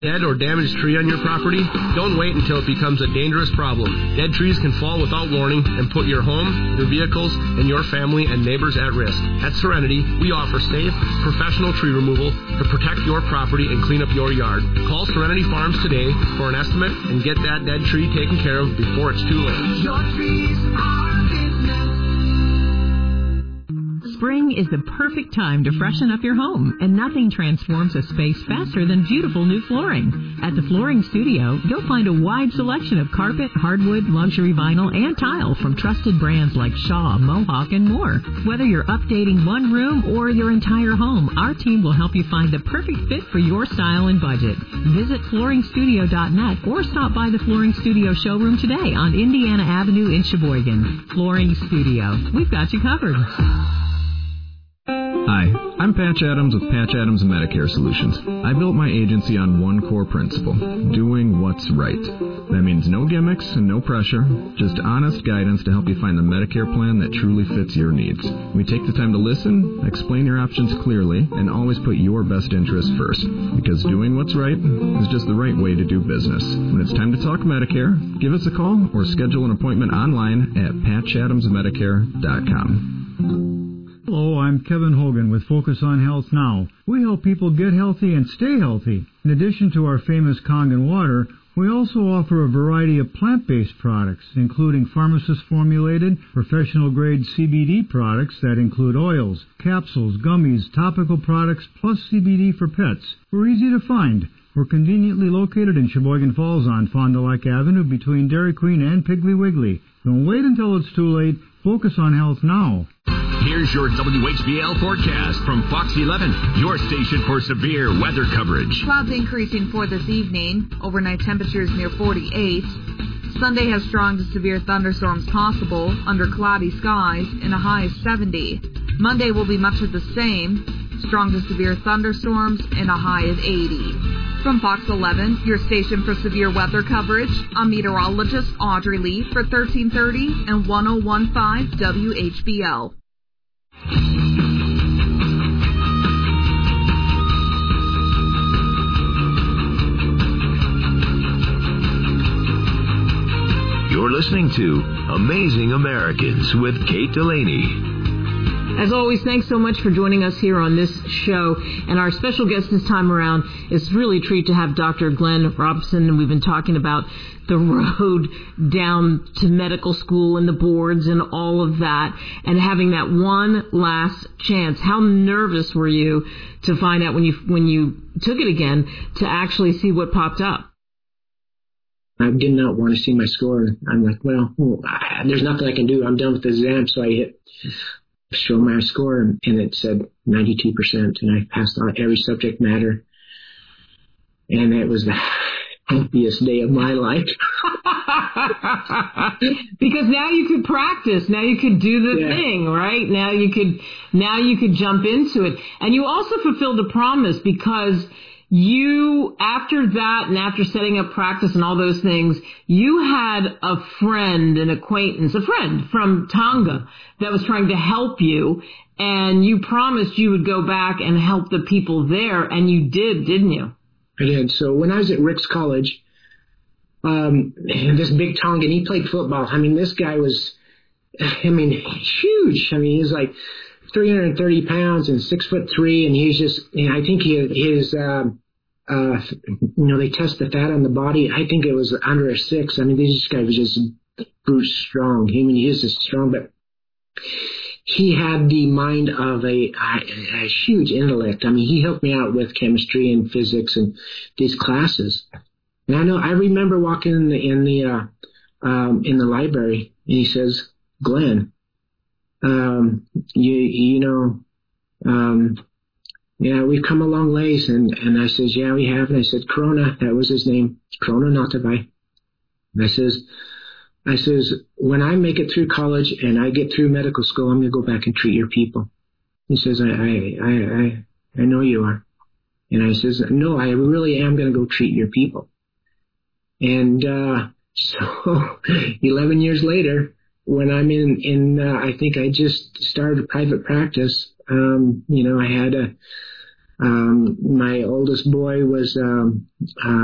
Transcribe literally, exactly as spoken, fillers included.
Dead or damaged tree on your property? Don't wait until it becomes a dangerous problem. Dead trees can fall without warning and put your home, your vehicles, and your family and neighbors at risk. At Serenity, we offer safe, professional tree removal to protect your property and clean up your yard. Call Serenity Farms today for an estimate and get that dead tree taken care of before it's too late. Your trees are Spring is the perfect time to freshen up your home, and nothing transforms a space faster than beautiful new flooring. At the Flooring Studio, you'll find a wide selection of carpet, hardwood, luxury vinyl, and tile from trusted brands like Shaw, Mohawk, and more. Whether you're updating one room or your entire home, our team will help you find the perfect fit for your style and budget. Visit flooring studio dot net or stop by the Flooring Studio showroom today on Indiana Avenue in Sheboygan. Flooring Studio. We've got you covered. Hi, I'm Patch Adams with Patch Adams Medicare Solutions. I built my agency on one core principle, doing what's right. That means no gimmicks and no pressure, just honest guidance to help you find the Medicare plan that truly fits your needs. We take the time to listen, explain your options clearly, and always put your best interests first. Because doing what's right is just the right way to do business. When it's time to talk Medicare, give us a call or schedule an appointment online at patch adams medicare dot com. Hello, I'm Kevin Hogan with Focus on Health Now. We help people get healthy and stay healthy. In addition to our famous Kangen water, we also offer a variety of plant-based products, including pharmacist-formulated, professional-grade C B D products that include oils, capsules, gummies, topical products, plus C B D for pets. We're easy to find. We're conveniently located in Sheboygan Falls on Fond du Lac Avenue between Dairy Queen and Piggly Wiggly. Don't wait until it's too late. Focus on health now. Here's your W H B L forecast from Fox eleven, your station for severe weather coverage. Clouds increasing for this evening. Overnight temperatures near forty-eight. Sunday has strong to severe thunderstorms possible under cloudy skies and a high of seventy. Monday will be much of the same. Strong to severe thunderstorms and a high of eighty. From Fox eleven, your station for severe weather coverage, I'm meteorologist Audrey Lee for thirteen thirty and ten fifteen W H B L. You're listening to Amazing Americans with Kate Delaney. As always, thanks so much for joining us here on this show. And our special guest this time around is really a treat to have Doctor Glenn Robson. And we've been talking about the road down to medical school and the boards and all of that, and having that one last chance. How nervous were you to find out when you when you took it again to actually see what popped up? I did not want to see my score. I'm like, well, I, there's nothing I can do. I'm done with the exam. So I hit show my score, and it said ninety-two percent, and I passed on every subject matter. And it was the happiest day of my life. Because now you could practice. Now you could do the yeah. thing, right? Now you could, now you could jump into it. And you also fulfilled a promise, because you, after that and after setting up practice and all those things, you had a friend, an acquaintance, a friend from Tonga that was trying to help you, and you promised you would go back and help the people there, and you did, didn't you? I did. So when I was at Ricks College, um, this big Tongan, he played football. I mean, this guy was, I mean, huge. I mean, he was like three hundred thirty pounds and six foot three, and he's just, you know, I think he, his, uh, uh, you know, they test the fat on the body. I think it was under a six. I mean, this guy was just brute strong. I mean, he is just strong, but he had the mind of a, a, a huge intellect. I mean, he helped me out with chemistry and physics and these classes. And I know, I remember walking in the, in the, uh, um, in the library, and he says, Glenn, um, you, you know, um, yeah, we've come a long ways. And, and I says, yeah, we have. And I said, Corona, that was his name, Corona Natabai. And I says, I says, when I make it through college and I get through medical school, I'm going to go back and treat your people. He says, I, I, I, I, I know you are. And I says, no, I really am going to go treat your people. And, uh, so eleven years later, when I'm in, in, uh, I think I just started private practice, um, you know, I had a, Um, my oldest boy was um, uh,